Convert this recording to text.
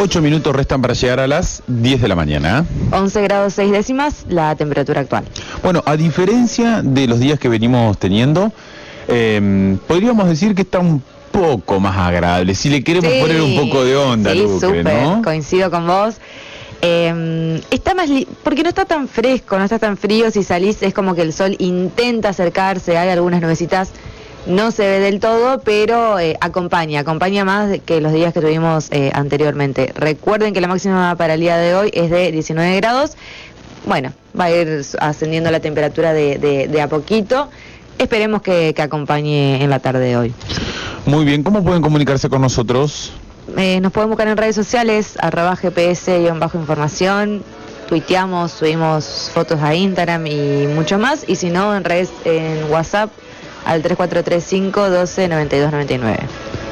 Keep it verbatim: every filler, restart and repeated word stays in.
Ocho minutos restan para llegar a las diez de la mañana. once grados seis décimas la temperatura actual. Bueno, a diferencia de los días que venimos teniendo, eh, podríamos decir que está un poco más agradable, si le queremos Sí, poner un poco de onda, sí, Lucre, súper, ¿no? coincido con vos. Eh, está más li- porque no está tan fresco, no está tan frío. Si salís es como que el sol intenta acercarse, hay algunas nubecitas, no se ve del todo, pero eh, acompaña, acompaña más que los días que tuvimos eh, anteriormente. Recuerden que la máxima para el día de hoy es de diecinueve grados. Bueno, va a ir ascendiendo la temperatura de, de, de a poquito. Esperemos que, que acompañe en la tarde de hoy. Muy bien, ¿cómo pueden comunicarse con nosotros? Eh, nos pueden buscar en redes sociales, arroba gps-información, tuiteamos, subimos fotos a Instagram y mucho más, y si no, en redes, en WhatsApp al tres cuatro tres cinco uno dos nueve dos nueve nueve.